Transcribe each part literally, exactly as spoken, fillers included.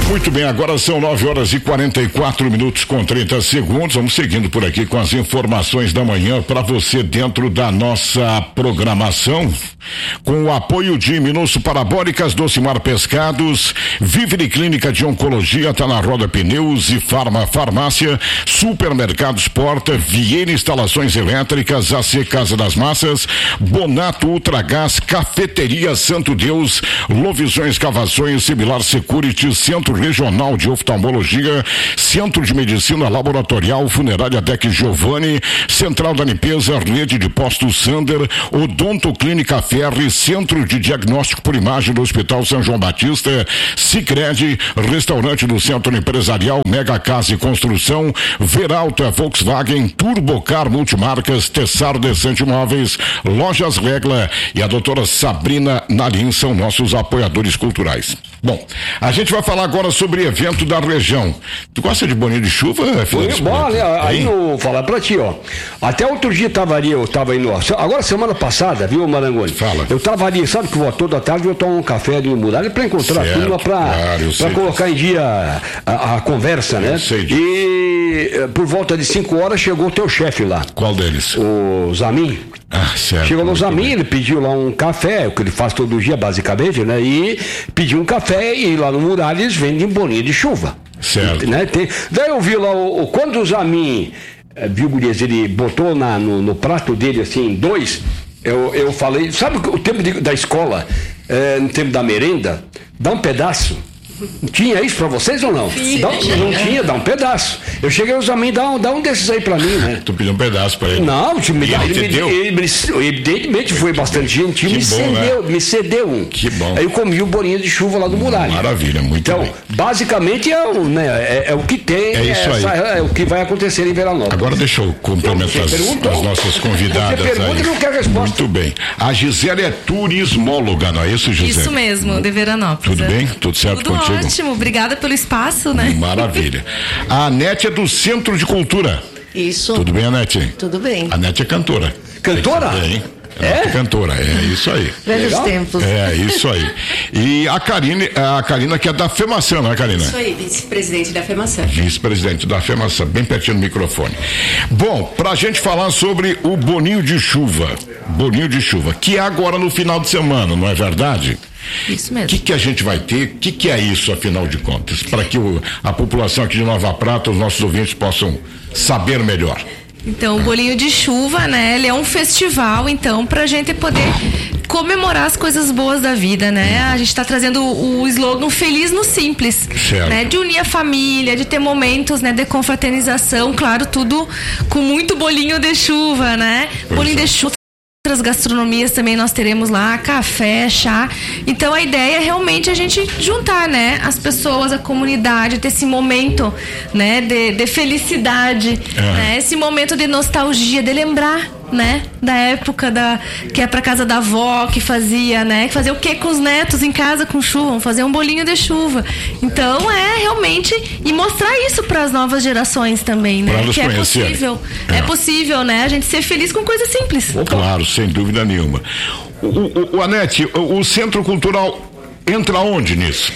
Muito bem, agora são nove horas e quarenta e quatro minutos com trinta segundos. Vamos seguindo por aqui com as informações da manhã para você dentro da nossa programação. Com o apoio de Minusso Parabólicas, Docimar Pescados, Vivere Clínica de Oncologia, tá na Roda Pneus e Farma Farmácia, Supermercados Porta, Vieira Instalações Elétricas, A C Casa das Massas, Bonato Ultragás, Cafeteria Santo Deus, Lovisões Cavações, Similar Security, Centro Regional de Oftalmologia, Centro de Medicina Laboratorial, Funerária Deck Giovanni, Central da Limpeza, Rede de Postos Sander, Odonto Clínica Ferri, Centro de Diagnóstico por Imagem do Hospital São João Batista, Sicredi, Restaurante do Centro Empresarial, Mega Casa e Construção, Veralta Volkswagen, Turbocar Multimarcas, Tessar Decente Imóveis, Lojas Regla e a doutora Sabrina Narim são nossos apoiadores culturais. Bom, a gente vai falar agora sobre evento da região. Tu gosta de boninho de chuva, Felipe? Bom, né? Aí eu vou falar pra ti, ó. Até outro dia tava ali, eu tava indo, agora semana passada, viu, Marangoni? Fala. Eu tava ali, sabe que eu vou toda tarde eu tomo um café ali em Muralha pra encontrar certo, a turma pra, claro, pra colocar disso. Em dia a, a conversa, eu né? Sei disso. E por volta de cinco horas chegou o teu chefe lá. Qual deles? O Zamin. Ah, certo. Chegou no Zamin, ele pediu lá um café, o que ele faz todo dia basicamente, né? E pediu um café e lá no Muralha eles vendem boninho de chuva. Certo. Né? Tem, daí eu vi lá, o, o, quando o Zamin, viu, Gurias, ele botou na, no, no prato dele assim, dois, eu, eu falei, sabe o tempo de, da escola, é, no tempo da merenda, dá um pedaço. Tinha isso pra vocês ou não? Sim, dá, não tinha, dá um pedaço. Eu cheguei aos amigos, dá, um, dá um desses aí pra mim, né? Tu pediu um pedaço pra ele? Não, me dá, ele, ele, me, ele, me, evidentemente foi bastante gentil, me, bom, cedeu, né? me cedeu um. Que bom. Aí eu comi o bolinho de chuva lá do Muralha. Maravilha, muito então, bem. Então, basicamente é o, né, é, é o que tem, é, isso essa, aí. é o que vai acontecer em Veranópolis. Agora deixa eu complementar as, as nossas convidadas você pergunta aí. E não quer resposta. Muito bem. A Gisele é turismóloga, não é isso, Gisele? Isso mesmo, de Veranópolis. Tudo bem? Tudo certo Tudo contigo? Ótimo, obrigada pelo espaço, né? Maravilha. A Anete é do Centro de Cultura. Isso. Tudo bem, Anete? Tudo bem. A Anete é cantora. Cantora? Bem. É? É cantora, é isso aí. Velhos Legal. tempos. É isso aí. E a Karine, a Karina que é da FEMAÇã, não é, Karina? Isso aí, vice-presidente da FEMAÇã. Vice-presidente da FEMAÇã, bem pertinho do microfone. Bom, pra gente falar sobre o boninho de chuva, boninho de chuva, que é agora no final de semana, não é verdade? Isso mesmo. O que, que a gente vai ter? O que, que é isso, afinal de contas? Para que o, a população aqui de Nova Prata, os nossos ouvintes possam saber melhor. Então, o bolinho de chuva, né? Ele é um festival, então, pra gente poder comemorar as coisas boas da vida, né? A gente tá trazendo o, o slogan Feliz no Simples, certo. Né? De unir a família, de ter momentos, né? De confraternização, claro, tudo com muito bolinho de chuva, né? Pois bolinho é. de chuva. Outras gastronomias também nós teremos lá, café, chá. Então a ideia é realmente a gente juntar, né, as pessoas, a comunidade, ter esse momento, né, de, de felicidade, é. né, esse momento de nostalgia, de lembrar, né, da época da que é pra casa da avó que fazia, né, fazer o que com os netos em casa com chuva, fazer um bolinho de chuva. Então é realmente e mostrar isso para as novas gerações também, né, que é possível, é. é possível, né, a gente ser feliz com coisas simples. Claro, sem dúvida nenhuma. O, o, o Anete, o, o Centro Cultural entra onde nisso?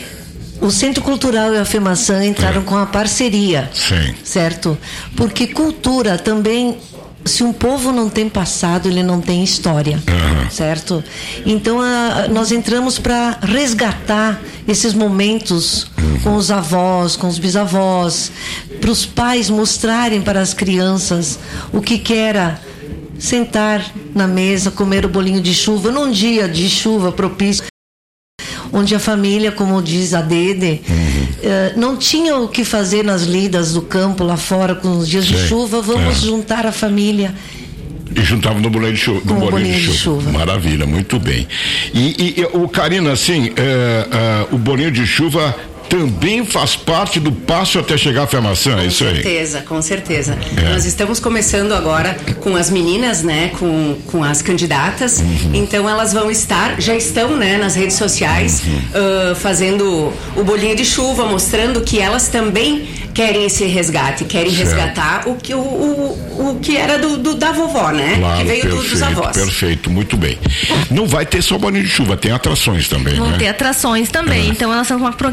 O Centro Cultural e a FEMAÇã entraram é. com a parceria. Sim. Certo? Porque cultura também, se um povo não tem passado, ele não tem história, uhum. certo? Então a, nós entramos para resgatar esses momentos uhum. com os avós, com os bisavós, para os pais mostrarem para as crianças o que que era sentar na mesa, comer o bolinho de chuva num dia de chuva propício, onde a família, como diz a Dede, uhum. uh, não tinha o que fazer nas lidas do campo lá fora com os dias Sim. de chuva, vamos é. juntar a família. E juntava no bolinho de chuva. No bolinho, bolinho de, chuva. de chuva. Maravilha, muito bem. E, e o Karina, assim, é, é, o bolinho de chuva também faz parte do passo até chegar à FEMAÇã, é isso aí? Com certeza, com certeza. É. Nós estamos começando agora com as meninas, né, com, com as candidatas, uhum. então elas vão estar, já estão, né, nas redes sociais, uhum. uh, fazendo o bolinho de chuva, mostrando que elas também querem esse resgate, querem certo. resgatar o que, o, o, o que era do, do, da vovó, né, claro, que veio perfeito, do, dos avós. Perfeito, muito bem. Não vai ter só bolinho de chuva, tem atrações também, Vão né? ter atrações também, é. então nós temos uma programação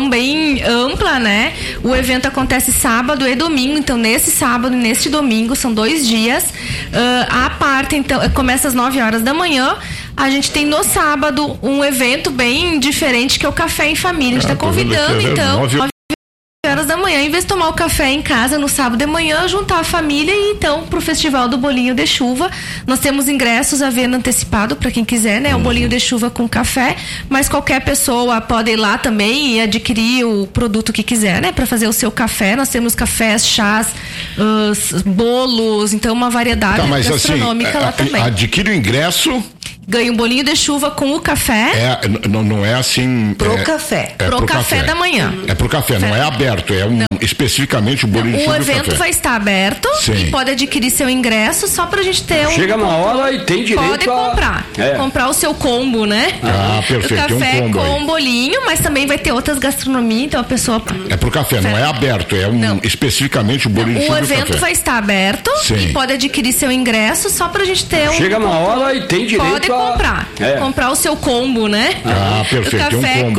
programação bem ampla, né? O evento acontece sábado e domingo, então nesse sábado e neste domingo, são dois dias. Uh, a parte, então, começa às nove horas da manhã. A gente tem no sábado um evento bem diferente, que é o Café em Família. A gente está ah, convidando, então... nove horas da manhã, em vez de tomar o café em casa no sábado de manhã, juntar a família e então pro Festival do Bolinho de Chuva. Nós temos ingressos à venda antecipado para quem quiser, né? O bolinho de chuva com café, mas qualquer pessoa pode ir lá também e adquirir o produto que quiser, né? Para fazer o seu café. Nós temos cafés, chás, uh, bolos, então uma variedade tá, mas gastronômica assim, lá a, também. Adquire o ingresso. Ganha um bolinho de chuva com o café. É, não, não é assim. Pro é, café. É pro, pro café, café da manhã. É pro café, não é aberto, é um, especificamente o bolinho não, de chuva. O evento café. vai estar aberto. Sim. E pode adquirir seu ingresso só pra gente ter um. Chega na hora e tem direito pode a... comprar. É. Comprar o seu combo, né? Ah, perfeito. O café um combo com aí. bolinho, mas também vai ter outras gastronomias, então a pessoa. É pro café, não é aberto, é um não. especificamente o bolinho não, de chuva. O evento vai estar aberto. Sim. E pode adquirir seu ingresso só pra gente ter um. Chega na hora e tem direito pode a... comprar. É. Comprar o seu combo, né? Ah, perfeito. O café um combo